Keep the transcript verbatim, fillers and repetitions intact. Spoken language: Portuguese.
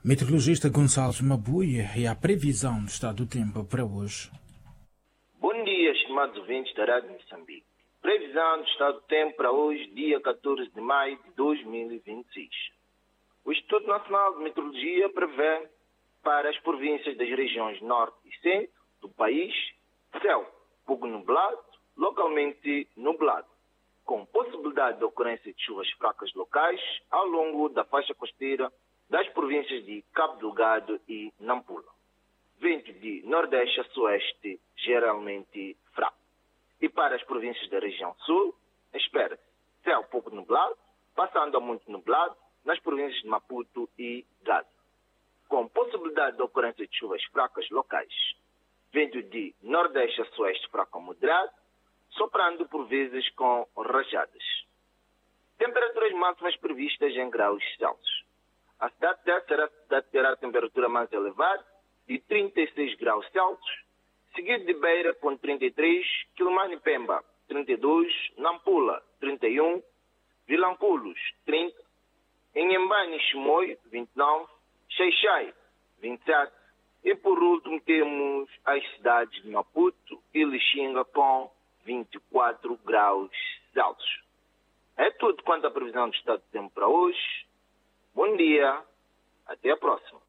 Meteorologista Gonçalves Mabuia e a previsão do estado do tempo para hoje. Bom dia, estimados ouvintes da Rádio Moçambique. Previsão do estado do tempo para hoje, dia catorze de maio de dois mil e vinte e seis. O Instituto Nacional de Meteorologia prevê para as províncias das regiões norte e centro do país céu pouco nublado, localmente nublado, com possibilidade de ocorrência de chuvas fracas locais ao longo da faixa costeira das províncias de Cabo Delgado e Nampula. Vento de nordeste a sueste geralmente fraco. E para as províncias da região sul, espera-se céu pouco nublado, passando a muito nublado nas províncias de Maputo e Gaza, com possibilidade de ocorrência de chuvas fracas locais. Vento de nordeste a sueste fraco a moderado, soprando por vezes com rajadas. Temperaturas máximas previstas em graus Celsius. A cidade de Tete será a cidade que terá a temperatura mais elevada, de trinta e seis graus Celsius, seguido de Beira com trinta e três, Quilomane e Pemba trinta e dois, Nampula trinta e um, Vilanculos trinta, Inhambane e Chimoio vinte e nove, Xai-Xai vinte e sete e por último temos as cidades de Maputo e Lixinga com vinte e quatro graus Celsius. É tudo quanto a previsão do estado do tempo para hoje. Bom dia, até a próxima.